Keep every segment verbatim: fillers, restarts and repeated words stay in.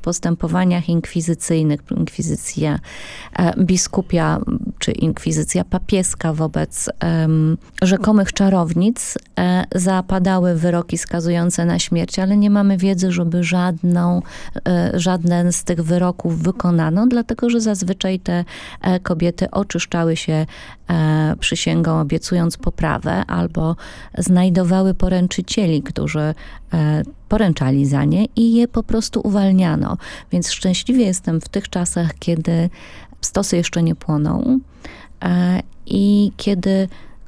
postępowaniach inkwizycyjnych, inkwizycja biskupia czy inkwizycja papieska wobec um, rzekomych czarownic e, zapadały wyroki skazujące na śmierć, ale nie mamy wiedzy, żeby żadną, e, żaden z tych wyroków wykonano, dlatego że zazwyczaj te e, kobiety oczyszczały się e, przysięgą, obiecując poprawę, albo znajdowały poręczycieli, którzy e, poręczali za nie i je po prostu uwalniano. Więc szczęśliwie jestem w tych czasach, kiedy stosy jeszcze nie płoną e, i kiedy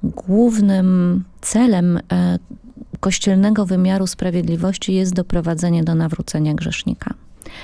głównym celem e, kościelnego wymiaru sprawiedliwości jest doprowadzenie do nawrócenia grzesznika.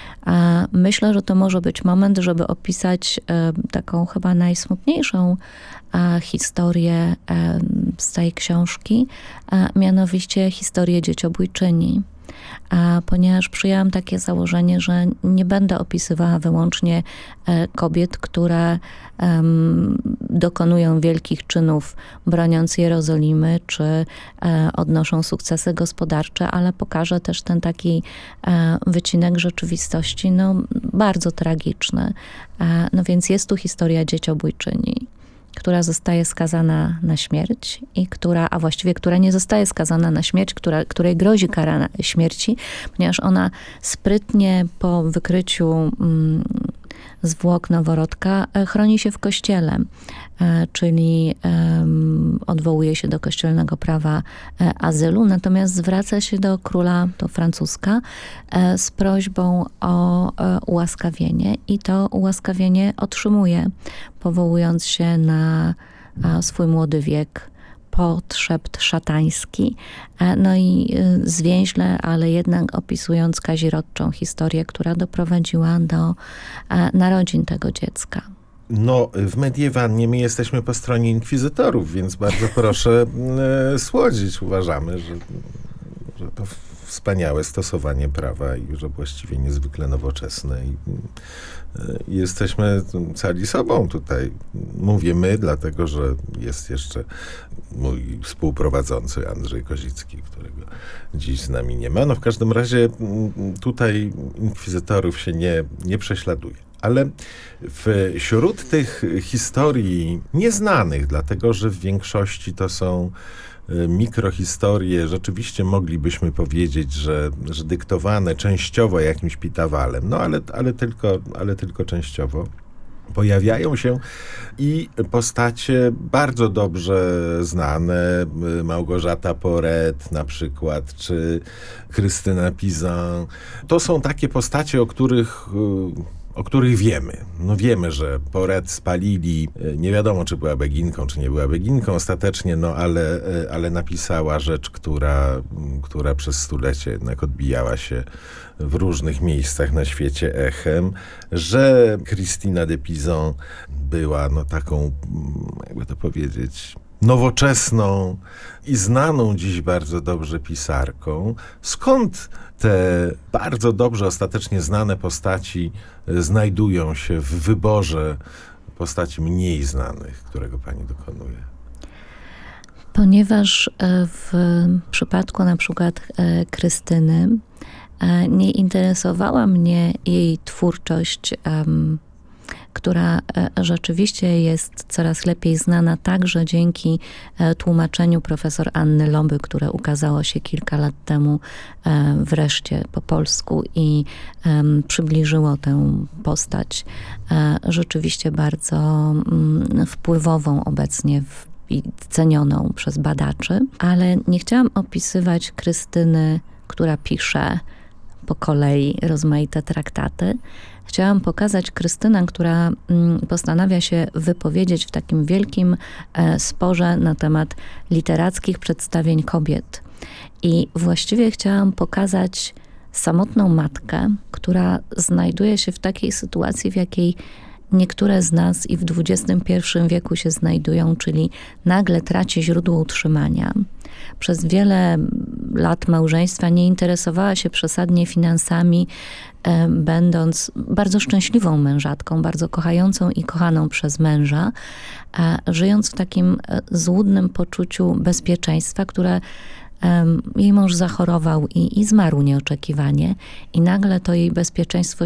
A myślę, że to może być moment, żeby opisać e, taką chyba najsmutniejszą e, historię e, z tej książki, a mianowicie historię dzieciobójczyni. A ponieważ przyjęłam takie założenie, że nie będę opisywała wyłącznie e, kobiet, które um, dokonują wielkich czynów broniąc Jerozolimy, czy e, odnoszą sukcesy gospodarcze, ale pokażę też ten taki e, wycinek rzeczywistości, no bardzo tragiczny. E, no więc jest tu historia dzieciobójczyni, która zostaje skazana na śmierć i która, a właściwie która nie zostaje skazana na śmierć, która, której grozi kara śmierci, ponieważ ona sprytnie po wykryciu mm, zwłok noworodka chroni się w kościele, e, czyli e, odwołuje się do kościelnego prawa e, azylu, natomiast zwraca się do króla, to francuska, e, z prośbą o e, ułaskawienie i to ułaskawienie otrzymuje, powołując się na a, swój młody wiek, potrzebt szatański, no i zwięźle, ale jednak opisując kazirodczą historię, która doprowadziła do narodzin tego dziecka. No, w Mediewanie my jesteśmy po stronie inkwizytorów, więc bardzo proszę e, słodzić. Uważamy, że, że to wspaniałe stosowanie prawa i że właściwie niezwykle nowoczesne. I, i jesteśmy cali sobą tutaj. Mówię my, dlatego że jest jeszcze mój współprowadzący Andrzej Kozicki, którego dziś z nami nie ma. No w każdym razie tutaj inkwizytorów się nie, nie prześladuje. Ale wśród tych historii nieznanych, dlatego że w większości to są mikrohistorie, rzeczywiście moglibyśmy powiedzieć, że, że dyktowane częściowo jakimś Pitawalem, no ale, ale, tylko, ale tylko częściowo. Pojawiają się i postacie bardzo dobrze znane, Małgorzata Porret na przykład, czy Krystyna Pizan. To są takie postacie, o których... o których wiemy. No wiemy, że Porret spalili, nie wiadomo, czy była beginką, czy nie była beginką ostatecznie, no ale, ale napisała rzecz, która, która przez stulecie jednak odbijała się w różnych miejscach na świecie echem, że Christina de Pizan była no taką, jakby to powiedzieć, nowoczesną i znaną dziś bardzo dobrze pisarką. Skąd te bardzo dobrze ostatecznie znane postaci znajdują się w wyborze postaci mniej znanych, którego pani dokonuje? Ponieważ w przypadku na przykład Krystyny nie interesowała mnie jej twórczość, um, która rzeczywiście jest coraz lepiej znana także dzięki tłumaczeniu profesor Anny Lomby, które ukazało się kilka lat temu wreszcie po polsku i przybliżyło tę postać rzeczywiście bardzo wpływową obecnie w, i cenioną przez badaczy. Ale nie chciałam opisywać Krystyny, która pisze po kolei rozmaite traktaty. Chciałam pokazać Krystynę, która postanawia się wypowiedzieć w takim wielkim sporze na temat literackich przedstawień kobiet. I właściwie chciałam pokazać samotną matkę, która znajduje się w takiej sytuacji, w jakiej niektóre z nas i w dwudziestym pierwszym wieku się znajdują, czyli nagle traci źródło utrzymania. Przez wiele lat małżeństwa nie interesowała się przesadnie finansami, e, będąc bardzo szczęśliwą mężatką, bardzo kochającą i kochaną przez męża, e, żyjąc w takim złudnym poczuciu bezpieczeństwa, które e, jej mąż zachorował i, i zmarł nieoczekiwanie i nagle to jej bezpieczeństwo